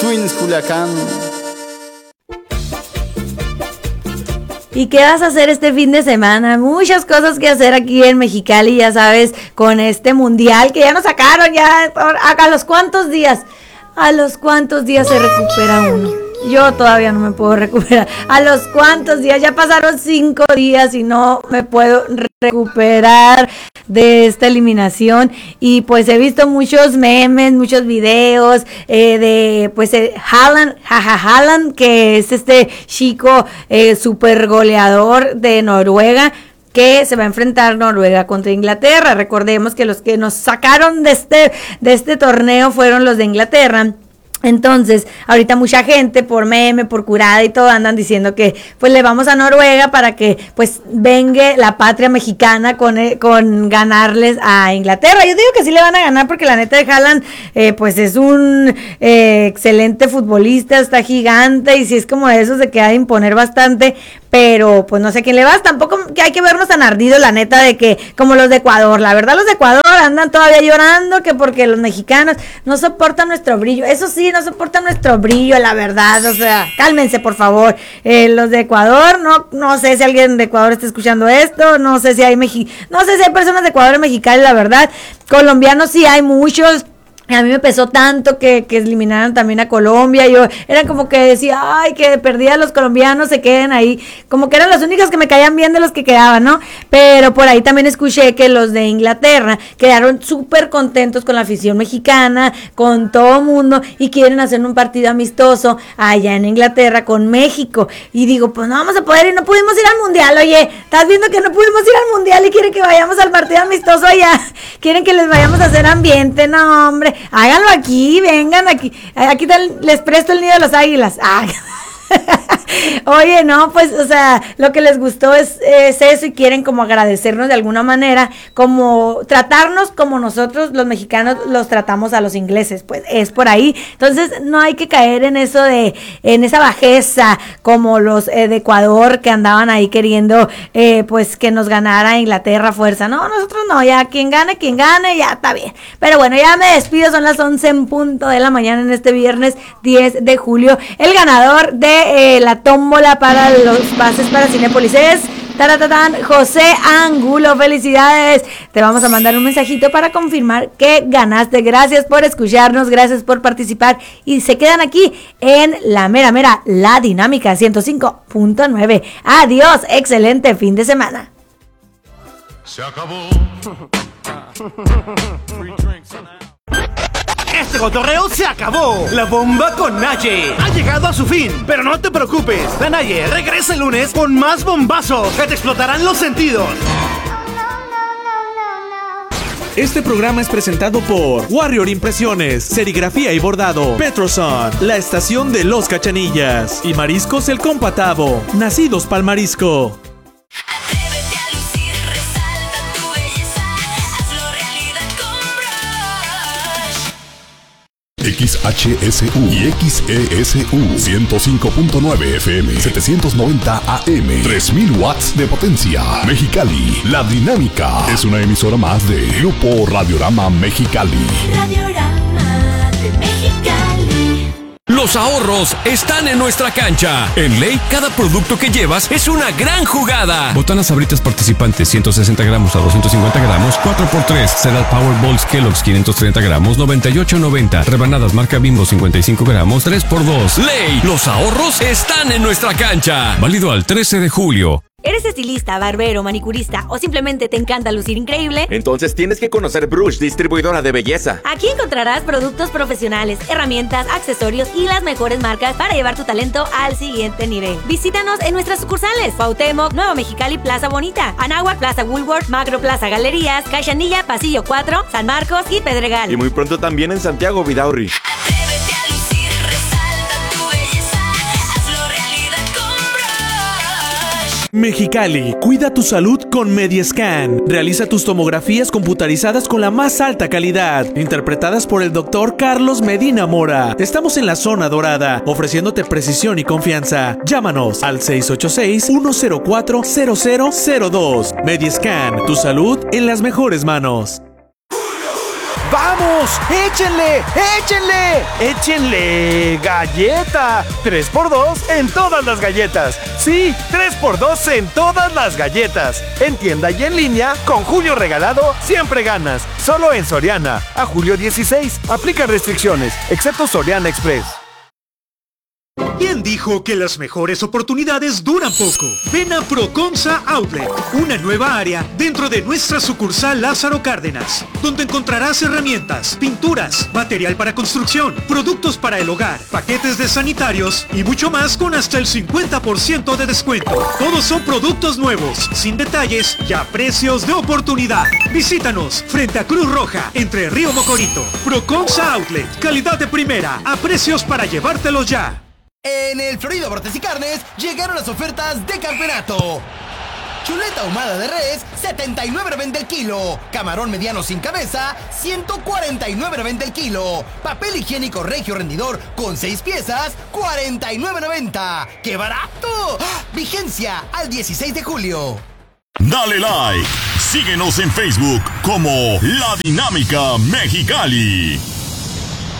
Twins Culiacán. ¿Y qué vas a hacer este fin de semana? Muchas cosas que hacer aquí en Mexicali, ya sabes, con este mundial que ya nos sacaron, ya ¿a los cuántos días? ¿A los cuántos días se recupera uno? Yo todavía no me puedo recuperar. ¿A los cuántos días? Ya pasaron 5 días y no me puedo recuperar de esta eliminación. Y pues he visto muchos memes, muchos videos de pues Haaland, que es este chico super goleador de Noruega, que se va a enfrentar Noruega contra Inglaterra. Recordemos que los que nos sacaron de este torneo fueron los de Inglaterra. Entonces, ahorita mucha gente por meme, por curada y todo andan diciendo que pues le vamos a Noruega para que pues venga la patria mexicana con ganarles a Inglaterra. Yo digo que sí le van a ganar porque la neta de Haaland pues es un excelente futbolista, está gigante y sí es como de esos de que ha de imponer bastante, pero pues no sé quién le va. Tampoco que hay que vernos tan ardidos, la neta, de que como los de Ecuador. La verdad, los de Ecuador andan todavía llorando que porque los mexicanos no soportan nuestro brillo. Eso sí, no soportan nuestro brillo, la verdad. O sea, cálmense, por favor. Los de Ecuador, no sé si alguien de Ecuador está escuchando esto. No sé si hay personas de Ecuador en Mexicali, la verdad. Colombianos sí hay muchos. A mí me pesó tanto que eliminaran también a Colombia. Yo era como que decía, ay, que perdía a los colombianos, se queden ahí. Como que eran los únicos que me caían bien de los que quedaban, ¿no? Pero por ahí también escuché que los de Inglaterra quedaron súper contentos con la afición mexicana, con todo el mundo, y quieren hacer un partido amistoso allá en Inglaterra con México. Y digo, pues no vamos a poder ir, no pudimos ir al mundial. Oye, estás viendo que no pudimos ir al mundial y quieren que vayamos al partido amistoso allá. Quieren que les vayamos a hacer ambiente, no, hombre. Háganlo aquí, vengan aquí. Aquí les presto el nido de las águilas. Oye, no, pues, o sea, lo que les gustó es eso y quieren como agradecernos de alguna manera, como tratarnos como nosotros los mexicanos los tratamos a los ingleses, pues es por ahí. Entonces no hay que caer en eso en esa bajeza como los de Ecuador que andaban ahí queriendo pues que nos ganara Inglaterra fuerza. No, nosotros no, ya quien gane, ya está bien. Pero bueno, ya me despido, son las 11 en punto de la mañana en este viernes 10 de julio. El ganador de la tómbola para los pases para Cinépolis es José Angulo. Felicidades, te vamos a mandar un mensajito para confirmar que ganaste. Gracias por escucharnos, gracias por participar y se quedan aquí en la mera La Dinámica 105.9. Adiós, excelente fin de semana. Se acabó. Este cotorreo se acabó. La bomba con Naye ha llegado a su fin. Pero no te preocupes, la Naye regresa el lunes con más bombazos que te explotarán los sentidos. Este programa es presentado por Warrior Impresiones, Serigrafía y Bordado, Petroson, la estación de Los Cachanillas y Mariscos El Compatavo, nacidos pa'l marisco. XHSU y XESU 105.9 FM 790 AM 3000 watts de potencia. Mexicali, La Dinámica es una emisora más de Grupo Radiorama Mexicali. Radiorama de Mexicali. Los ahorros están en nuestra cancha. En Ley, cada producto que llevas es una gran jugada. Botanas Sabritas participantes, 160 gramos a 250 gramos, 4x3. Cereal Powerballs Kellogg's, 530 gramos, 98.90. Rebanadas marca Bimbo, 55 gramos, 3x2. Ley, los ahorros están en nuestra cancha. Válido al 13 de julio. ¿Eres estilista, barbero, manicurista o simplemente te encanta lucir increíble? Entonces tienes que conocer Brush, distribuidora de belleza. Aquí encontrarás productos profesionales, herramientas, accesorios y las mejores marcas para llevar tu talento al siguiente nivel. Visítanos en nuestras sucursales: Cuauhtémoc, Nuevo Mexicali, Plaza Bonita, Anáhuac, Plaza Woolworth, Macro Plaza Galerías, Caixanilla, Pasillo 4, San Marcos y Pedregal. Y muy pronto también en Santiago, Vidaurri. Mexicali, cuida tu salud con Mediascan. Realiza tus tomografías computarizadas con la más alta calidad, interpretadas por el doctor Carlos Medina Mora. Estamos en la zona dorada, ofreciéndote precisión y confianza. Llámanos al 686-104-0002. Mediascan, tu salud en las mejores manos. ¡Vamos! ¡Vamos! ¡Échenle! ¡Échenle! ¡Échenle! ¡Galleta! 3x2 en todas las galletas. Sí, 3x2 en todas las galletas. En tienda y en línea, con Julio Regalado, siempre ganas. Solo en Soriana. A julio 16. Aplica restricciones, excepto Soriana Express. ¿Quién dijo que las mejores oportunidades duran poco? Ven a Procomsa Outlet, una nueva área dentro de nuestra sucursal Lázaro Cárdenas, donde encontrarás herramientas, pinturas, material para construcción, productos para el hogar, paquetes de sanitarios y mucho más con hasta el 50% de descuento. Todos son productos nuevos, sin detalles y a precios de oportunidad. Visítanos frente a Cruz Roja, entre Río Mocorito. Procomsa Outlet, calidad de primera, a precios para llevártelos ya. En el Florido Brotes y Carnes llegaron las ofertas de campeonato. Chuleta ahumada de res, 79.90 el kilo. Camarón mediano sin cabeza, 149.90 el kilo. Papel higiénico Regio Rendidor con 6 piezas, 49.90. ¡Qué barato! Vigencia al 16 de julio. Dale like. Síguenos en Facebook como La Dinámica Mexicali.